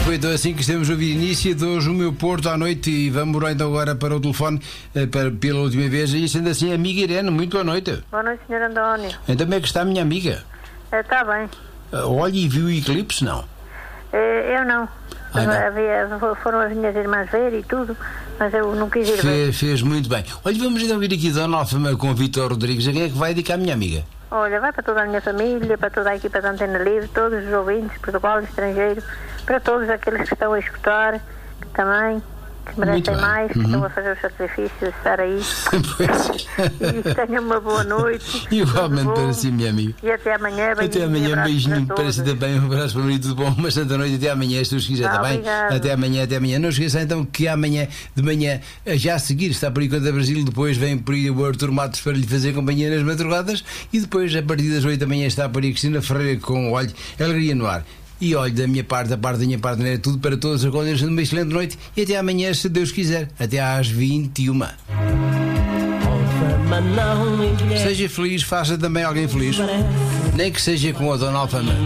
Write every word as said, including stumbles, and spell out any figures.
Foi então assim que estamos a ouvir início de hoje o meu Porto à noite e vamos então agora para o telefone para, pela última vez. E sendo assim, amiga Irene, muito boa noite. Boa noite, senhor António. Então como é que está a minha amiga? Está bem. Olha, e viu o eclipse, não? Eu não. Ah, não. Havia, foram as minhas irmãs ver e tudo, mas eu não quis ir ver. Fez, fez muito bem. Olha, vamos então ouvir aqui Dona Alfama com o Vítor Rodrigues. A quem é que vai dedicar a minha amiga? Olha, vai para toda a minha família, para toda a equipa da Antena Livre, todos os ouvintes, Portugal, estrangeiro, para todos aqueles que estão a escutar, que também, que merecem mais, que Uhum. estão a fazer o sacrifício de estar aí. E tenham uma boa noite. Igualmente tudo para bom. si, minha amiga. E até amanhã. Até amanhã, um beijinho para si também, um abraço para mim, tudo bom, uma santa noite, até amanhã, se Deus quiser, Ah, está bem? obrigada. Até amanhã, até amanhã. Não esqueça então que amanhã de manhã, já a seguir, está por aí Conta Brasil, depois vem por aí o Arthur Matos para lhe fazer companhia nas madrugadas e depois, a partir das oito da manhã, está por aí Cristina Ferreira com, olha, Alegria no Ar. E olha, da minha parte, da parte da minha parte, é tudo para todos, a de uma excelente noite e até amanhã, se Deus quiser, até às vinte e uma. Seja feliz, faça também alguém feliz, nem que seja com a Dona Alfama.